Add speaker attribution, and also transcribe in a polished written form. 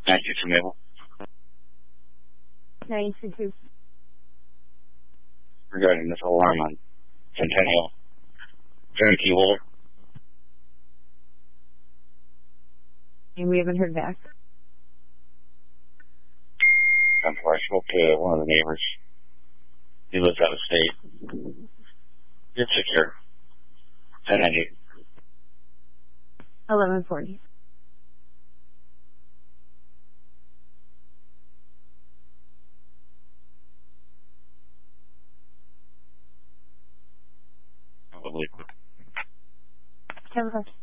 Speaker 1: 922 Maple.
Speaker 2: 922.
Speaker 1: Regarding this alarm on Centennial. Turn key holder.
Speaker 2: And we haven't heard back.
Speaker 1: I spoke to one of the neighbors. He lives out of state. It's secure. 1098.
Speaker 2: 1140.
Speaker 1: Probably.
Speaker 2: 10 o'clock.